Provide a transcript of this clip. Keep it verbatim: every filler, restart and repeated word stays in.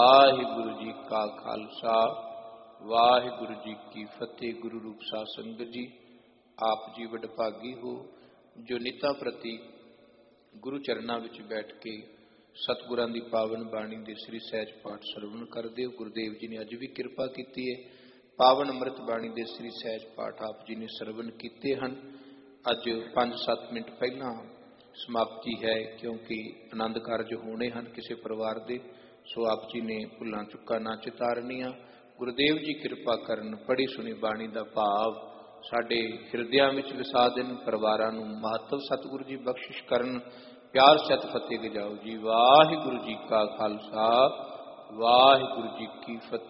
ਵਾਹਿਗੁਰੂ ਜੀ ਕਾ ਖਾਲਸਾ ਵਾਹਿਗੁਰੂ ਜੀ ਕੀ ਫਤਿਹ। ਗੁਰੂ ਰੂਪ ਸਾਧ ਸੰਗਤ ਜੀ, ਆਪ ਜੀ ਵਡਭਾਗੀ ਹੋ ਜੋ ਨਿਤਾਂ ਪ੍ਰਤੀ ਗੁਰੂ ਚਰਨਾਂ ਵਿੱਚ ਬੈਠ ਕੇ ਸਤਿਗੁਰਾਂ ਦੀ ਪਾਵਨ ਬਾਣੀ ਦੇ ਸ੍ਰੀ ਸਹਿਜ ਪਾਠ ਸਰਵਣ ਕਰਦੇ ਹੋ। ਗੁਰਦੇਵ ਜੀ ਨੇ ਅੱਜ ਵੀ ਕਿਰਪਾ ਕੀਤੀ ਹੈ। ਪਾਵਨ ਅੰਮ੍ਰਿਤ ਬਾਣੀ ਦੇ ਸ੍ਰੀ ਸਹਿਜ ਪਾਠ ਆਪ ਜੀ ਨੇ ਸਰਵਣ ਕੀਤੇ ਹਨ। ਅੱਜ ਪੰਜ ਸੱਤ ਮਿੰਟ ਪਹਿਲਾਂ ਸਮਾਪਤੀ ਹੈ, ਕਿਉਂਕਿ ਆਨੰਦ ਕਾਰਜ ਹੋਣੇ ਹਨ ਕਿਸੇ ਪਰਿਵਾਰ ਦੇ, ਸੋ ਆਪ ਜੀ ਨੇ ਭੁੱਲਾਂ ਚੁੱਕਾ ਨਾ ਚਿਤਾਰਨੀਆਂ। ਗੁਰਦੇਵ ਜੀ ਕਿਰਪਾ ਕਰਨ, ਪੜ੍ਹੀ ਸੁਣੀ ਬਾਣੀ ਦਾ ਭਾਵ ਸਾਡੇ ਹਿਰਦਿਆਂ ਵਿੱਚ ਵਸਾ ਦੇਣ, ਪਰਿਵਾਰਾਂ ਨੂੰ ਮਹੱਤਵ ਸਤਿਗੁਰੂ ਜੀ ਬਖਸ਼ਿਸ਼ ਕਰਨ। ਪਿਆਰ ਸਹਿਤ ਫਤਿਹ ਗਜਾਓ ਜੀ। ਵਾਹਿਗੁਰੂ ਜੀ ਕਾ ਖਾਲਸਾ ਵਾਹਿਗੁਰੂ ਜੀ ਕੀ ਫਤਿਹ।